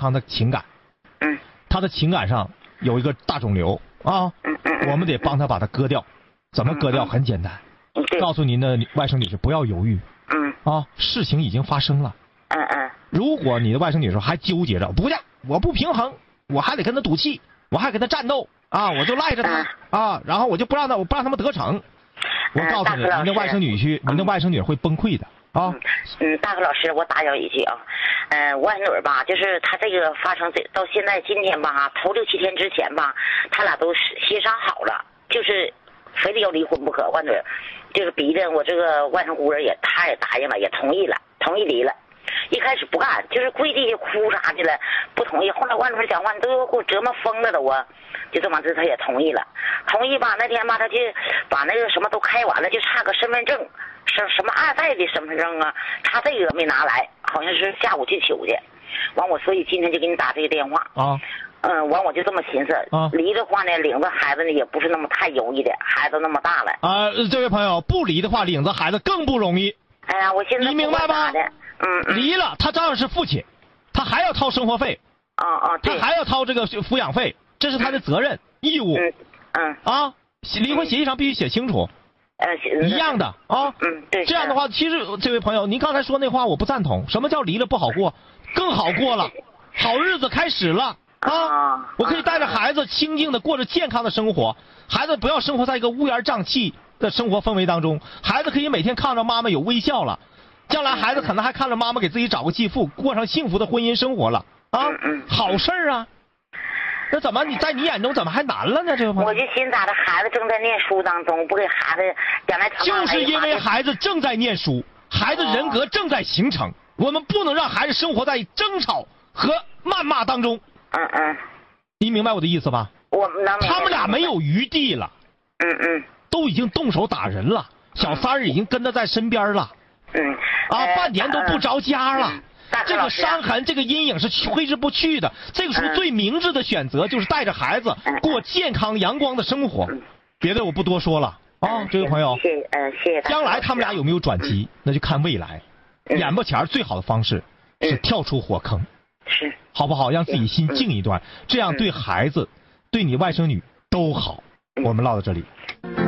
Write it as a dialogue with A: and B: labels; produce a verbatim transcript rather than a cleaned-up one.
A: 康的情感。
B: 嗯。
A: 他的情感上有一个大肿瘤啊，
B: 嗯嗯，
A: 我们得帮他把它割掉。怎么割掉？很简单，告诉您的外甥女士不要犹豫。
B: 嗯。
A: 啊，事情已经发生了。
B: 嗯嗯。
A: 如果你的外甥女士还纠结着，不的，我不平衡，我还得跟他赌气，我还跟他战斗啊，我就赖着他啊，然后我就不让他，我不让他们得逞。我告诉你，您的外甥女婿，您的外甥女会崩溃的啊。
B: 嗯，大河老师，我打扰一句啊，嗯，外甥女吧，就是他这个发生这到现在今天吧，头六七天之前吧，他俩都协商好了，就是非得要离婚不可。外甥女就是逼着我这个外甥姑儿也，他也答应了，也同意了，同意离了。一开始不干，就是跪地下哭啥去了，不同意。后来外甥女讲话，你都要给我折磨疯了都啊！就这么着，他也同意了。同意吧，那天吧，他就把那个什么都开完了，就差个身份证，什什么二代的身份证啊，差这个没拿来，好像是下午去取去。完我，所以今天就给你打这个电话
A: 啊。
B: 嗯，完我就这么寻思，啊，离的话呢，领着孩子呢也不是那么太容易的，孩子那么大了。
A: 啊，这位朋友，不离的话，领着孩子更不容易。
B: 哎呀，我现在
A: 你明白吗？
B: 嗯, 嗯，
A: 离了，他照样是父亲，他还要掏生活费，
B: 啊啊，
A: 他还要掏这个抚养费，这是他的责任义务。
B: 嗯嗯
A: 啊，离婚协议上必须写清楚。
B: 呃，
A: 一样的啊。
B: 嗯，对。
A: 这样的话，其实这位朋友，您刚才说那话我不赞同。什么叫离了不好过？更好过了，好日子开始了啊！我可以带着孩子清静的过着健康的生活，孩子不要生活在一个乌烟瘴气的生活氛围当中，孩子可以每天看着妈妈有微笑了。将来孩子可能还看着妈妈给自己找个继父，过上幸福的婚姻生活了啊，好事儿啊！那怎么你在你眼中怎么还难了呢？这个朋友，
B: 我就寻思咋的，孩子正在念书当中，不给孩子将来
A: 就是因为孩子正在念书，孩子人格正在形成，我们不能让孩子生活在争吵和谩骂当中。
B: 嗯嗯，
A: 你明白我的意思吧？
B: 我能。
A: 他们俩没有余地了。
B: 嗯嗯，
A: 都已经动手打人了，小三儿已经跟他在身边了。
B: 嗯，
A: 啊，半年都不着家了，
B: 嗯、
A: 这个伤痕、这个阴影是挥之不去的。这个时候最明智的选择就是带着孩子过健康阳光的生活。
B: 嗯、
A: 别的我不多说了啊，
B: 嗯、
A: 这位朋友。
B: 谢谢，嗯、呃，谢谢。
A: 将来他们俩有没有转机，嗯、那就看未来。
B: 嗯、
A: 眼巴前最好的方式是跳出火坑，
B: 是
A: 好不好？让自己心静一段，这样对孩子、对你外甥女都好。我们唠到这里。